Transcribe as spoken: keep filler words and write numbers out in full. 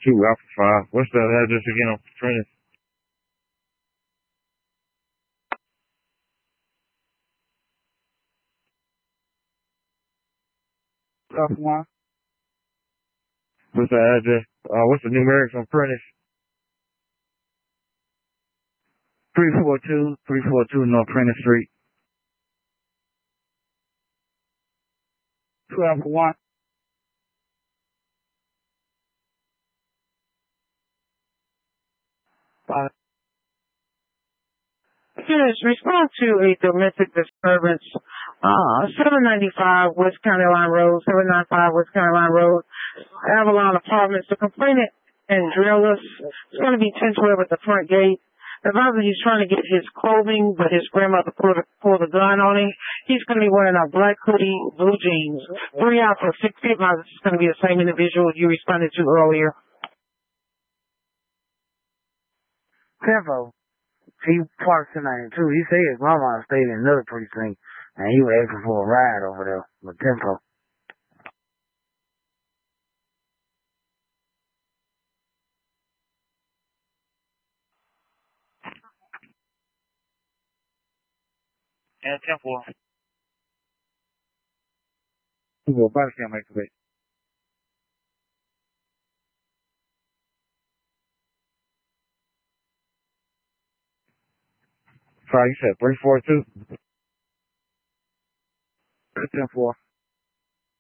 two Alpha five. What's the address again on Prentice? Alpha one. What's the address? Uh, what's the numerics on Prentice? three four two, three four two North Prentice Street. two Alpha one. Five. Yes, respond to a domestic disturbance. Uh, seven ninety-five West County Line Road, seven ninety-five West County Line Road, Avalon Apartments. The complainant and drillers. It's going to be ten twelve at the front gate. Advisor, he's trying to get his clothing, but his grandmother pulled, pulled a gun on him. He's going to be wearing a black hoodie, blue jeans. Three out for six feet. Now, this is going to be the same individual you responded to earlier. Tempo. He parked tonight too. He said his mama stayed in another precinct and he was asking for a ride over there with Tempo. And Temple. Well, body cam activate. Sorry, you said three four two? ten four.